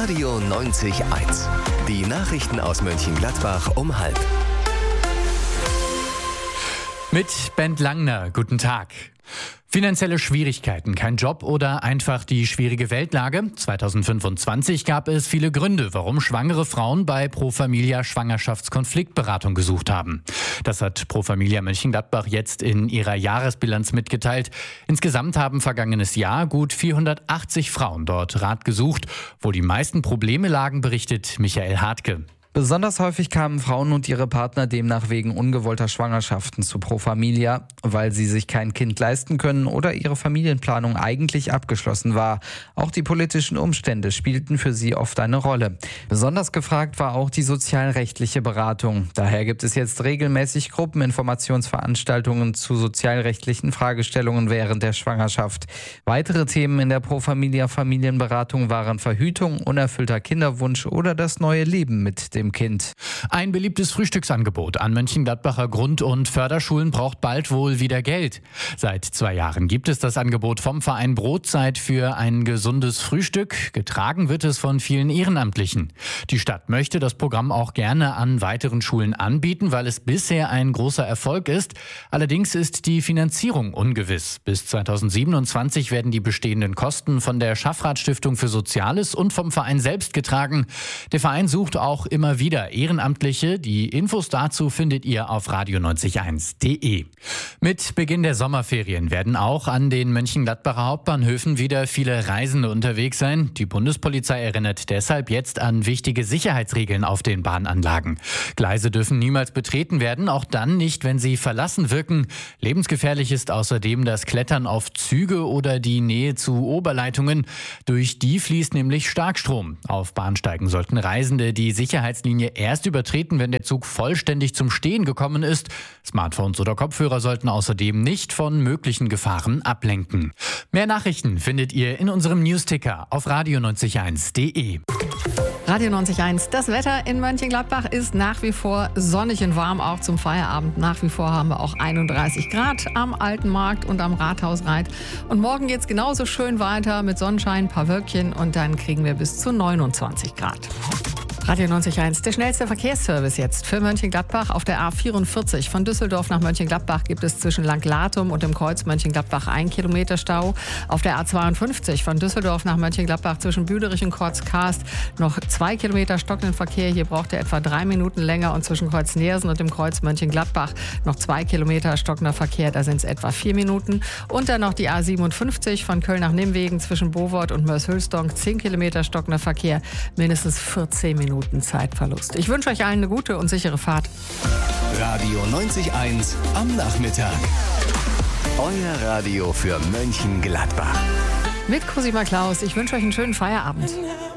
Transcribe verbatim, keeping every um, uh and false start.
Radio neunzig Eins. Die Nachrichten aus Mönchengladbach um halb. Mit Bent Langner, guten Tag. Finanzielle Schwierigkeiten, kein Job oder einfach die schwierige Weltlage? zwanzig fünfundzwanzig gab es viele Gründe, warum schwangere Frauen bei Pro Familia Schwangerschaftskonfliktberatung gesucht haben. Das hat Pro Familia Mönchengladbach jetzt in ihrer Jahresbilanz mitgeteilt. Insgesamt haben vergangenes Jahr gut vierhundertachtzig Frauen dort Rat gesucht. Wo die meisten Probleme lagen, berichtet Michael Hartke. Besonders häufig kamen Frauen und ihre Partner demnach wegen ungewollter Schwangerschaften zu Pro Familia, weil sie sich kein Kind leisten können oder ihre Familienplanung eigentlich abgeschlossen war. Auch die politischen Umstände spielten für sie oft eine Rolle. Besonders gefragt war auch die sozialrechtliche Beratung. Daher gibt es jetzt regelmäßig Gruppeninformationsveranstaltungen zu sozialrechtlichen Fragestellungen während der Schwangerschaft. Weitere Themen in der Pro Familia Familienberatung waren Verhütung, unerfüllter Kinderwunsch oder das neue Leben mit dem Kind. Ein beliebtes Frühstücksangebot an Mönchengladbacher Grund- und Förderschulen braucht bald wohl wieder Geld. Seit zwei Jahren gibt es das Angebot vom Verein Brotzeit für ein gesundes Frühstück. Getragen wird es von vielen Ehrenamtlichen. Die Stadt möchte das Programm auch gerne an weiteren Schulen anbieten, weil es bisher ein großer Erfolg ist. Allerdings ist die Finanzierung ungewiss. Bis zweitausendsiebenundzwanzig werden die bestehenden Kosten von der Schaffrath-Stiftung für Soziales und vom Verein selbst getragen. Der Verein sucht auch immer wieder Ehrenamtliche. Die Infos dazu findet ihr auf radio neunzig eins punkt de. Mit Beginn der Sommerferien werden auch an den Mönchengladbacher Hauptbahnhöfen wieder viele Reisende unterwegs sein. Die Bundespolizei erinnert deshalb jetzt an wichtige Sicherheitsregeln auf den Bahnanlagen. Gleise dürfen niemals betreten werden, auch dann nicht, wenn sie verlassen wirken. Lebensgefährlich ist außerdem das Klettern auf Züge oder die Nähe zu Oberleitungen. Durch die fließt nämlich Starkstrom. Auf Bahnsteigen sollten Reisende die Sicherheitslinie erst übertreten, wenn der Zug vollständig zum Stehen gekommen ist. Smartphones oder Kopfhörer sollten außerdem nicht von möglichen Gefahren ablenken. Mehr Nachrichten findet ihr in unserem Newsticker auf radio neunzig eins punkt de. Radio neunzig Komma eins. Das Wetter in Mönchengladbach ist nach wie vor sonnig und warm, auch zum Feierabend. Nach wie vor haben wir auch einunddreißig Grad am Alten Markt und am Rathausreit. Und morgen geht es genauso schön weiter mit Sonnenschein, ein paar Wölkchen und dann kriegen wir bis zu neunundzwanzig Grad. Radio neunzig Komma eins, der schnellste Verkehrsservice jetzt für Mönchengladbach. Auf der A vierundvierzig von Düsseldorf nach Mönchengladbach gibt es zwischen Langlatum und dem Kreuz Mönchengladbach ein Kilometer Stau. Auf der A zweiundfünfzig von Düsseldorf nach Mönchengladbach zwischen Büderich und Kreuz-Karst noch zwei Kilometer stockenden Verkehr. Hier braucht er etwa drei Minuten länger und zwischen Kreuz Neersen und dem Kreuz Mönchengladbach noch zwei Kilometer stockender Verkehr. Da sind es etwa vier Minuten. Und dann noch die A siebenundfünfzig von Köln nach Nimwegen zwischen Bowort und Mörs-Hülsdonk. zehn Kilometer stockender Verkehr, mindestens vierzehn Minuten Zeitverlust. Ich wünsche euch allen eine gute und sichere Fahrt. Radio neunzig Komma eins am Nachmittag. Euer Radio für Mönchengladbach. Mit Cosima Klaus. Ich wünsche euch einen schönen Feierabend.